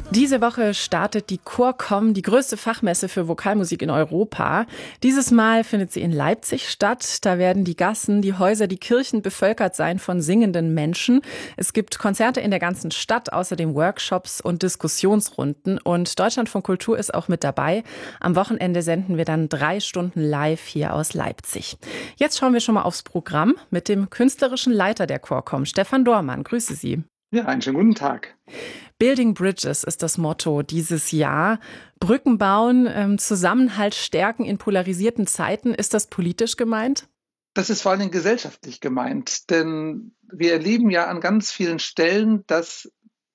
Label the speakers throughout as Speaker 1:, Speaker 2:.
Speaker 1: Diese Woche startet die ChorComm, die größte Fachmesse für Vokalmusik in Europa. Dieses Mal findet sie in Leipzig statt. Da werden die Gassen, die Häuser, die Kirchen bevölkert sein von singenden Menschen. Es gibt Konzerte in der ganzen Stadt, außerdem Workshops und Diskussionsrunden. Und Deutschlandfunk Kultur ist auch mit dabei. Am Wochenende senden wir dann 3 Stunden live hier aus Leipzig. Jetzt schauen wir schon mal aufs Programm mit dem künstlerischen Leiter der ChorComm, Stefan Dohrmann. Grüße Sie.
Speaker 2: Ja, einen schönen guten Tag.
Speaker 1: Building Bridges ist das Motto dieses Jahr. Brücken bauen, Zusammenhalt stärken in polarisierten Zeiten. Ist das politisch gemeint?
Speaker 2: Das ist vor allen Dingen gesellschaftlich gemeint, denn wir erleben ja an ganz vielen Stellen, dass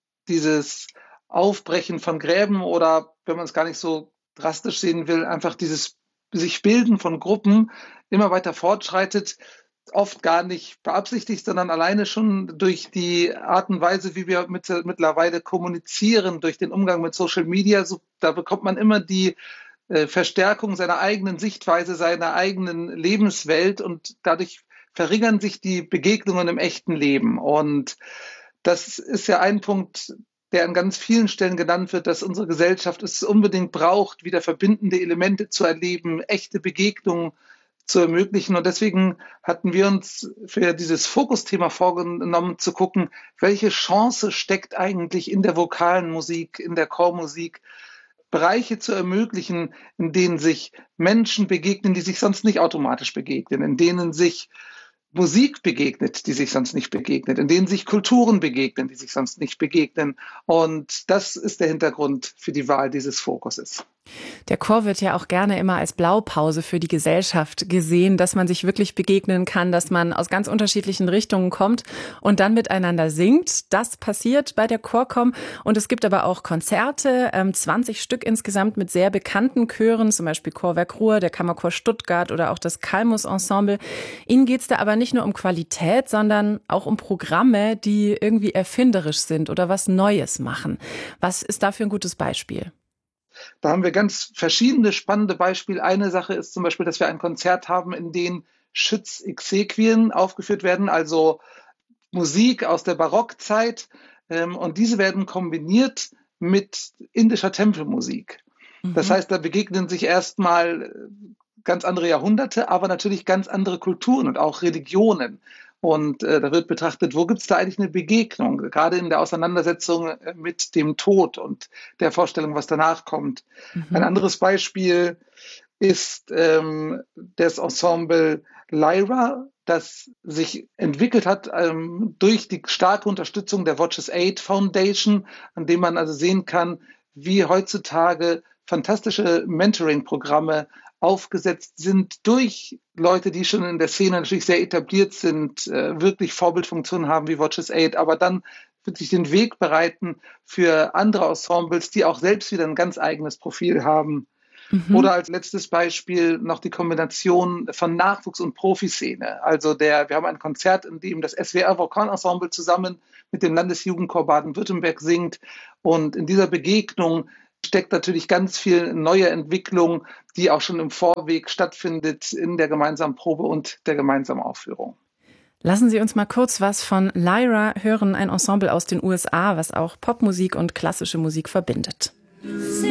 Speaker 2: dieses Aufbrechen von Gräben oder, wenn man es gar nicht so drastisch sehen will, einfach dieses sich Bilden von Gruppen immer weiter fortschreitet, oft gar nicht beabsichtigt, sondern alleine schon durch die Art und Weise, wie wir mittlerweile kommunizieren, durch den Umgang mit Social Media, da bekommt man immer die Verstärkung seiner eigenen Sichtweise, seiner eigenen Lebenswelt und dadurch verringern sich die Begegnungen im echten Leben. Und das ist ja ein Punkt, der an ganz vielen Stellen genannt wird, dass unsere Gesellschaft es unbedingt braucht, wieder verbindende Elemente zu erleben, echte Begegnungen zu ermöglichen. Und deswegen hatten wir uns für dieses Fokusthema vorgenommen, zu gucken, welche Chance steckt eigentlich in der vokalen Musik, in der Chormusik, Bereiche zu ermöglichen, in denen sich Menschen begegnen, die sich sonst nicht automatisch begegnen, in denen sich Musik begegnet, die sich sonst nicht begegnet, in denen sich Kulturen begegnen, die sich sonst nicht begegnen. Und das ist der Hintergrund für die Wahl dieses Fokuses.
Speaker 1: Der Chor wird ja auch gerne immer als Blaupause für die Gesellschaft gesehen, dass man sich wirklich begegnen kann, dass man aus ganz unterschiedlichen Richtungen kommt und dann miteinander singt. Das passiert bei der ChorComm. Und es gibt aber auch Konzerte, 20 Stück insgesamt mit sehr bekannten Chören, zum Beispiel Chorwerk Ruhr, der Kammerchor Stuttgart oder auch das Calmus Ensemble. Ihnen geht es da aber nicht nur um Qualität, sondern auch um Programme, die irgendwie erfinderisch sind oder was Neues machen. Was ist dafür ein gutes Beispiel?
Speaker 2: Da haben wir ganz verschiedene spannende Beispiele. Eine Sache ist zum Beispiel, dass wir ein Konzert haben, in dem Schütz-Exequien aufgeführt werden, also Musik aus der Barockzeit. Und diese werden kombiniert mit indischer Tempelmusik. Das heißt, da begegnen sich erstmal ganz andere Jahrhunderte, aber natürlich ganz andere Kulturen und auch Religionen. Und da wird betrachtet, wo gibt es da eigentlich eine Begegnung, gerade in der Auseinandersetzung mit dem Tod und der Vorstellung, was danach kommt. Ein anderes Beispiel ist das Ensemble Lyra, das sich entwickelt hat durch die starke Unterstützung der Watches 8 Foundation, an dem man also sehen kann, wie heutzutage fantastische Mentoring-Programme aufgesetzt sind durch Leute, die schon in der Szene natürlich sehr etabliert sind, wirklich Vorbildfunktionen haben wie Watches 8, aber dann wirklich den Weg bereiten für andere Ensembles, die auch selbst wieder ein ganz eigenes Profil haben. Oder als letztes Beispiel noch die Kombination von Nachwuchs- und Profiszene. Also wir haben ein Konzert, in dem das SWR Vokalensemble zusammen mit dem Landesjugendchor Baden-Württemberg singt. Und in dieser Begegnung steckt natürlich ganz viel neue Entwicklung, die auch schon im Vorweg stattfindet in der gemeinsamen Probe und der gemeinsamen Aufführung.
Speaker 1: Lassen Sie uns mal kurz was von Lyra hören, ein Ensemble aus den USA, was auch Popmusik und klassische Musik verbindet.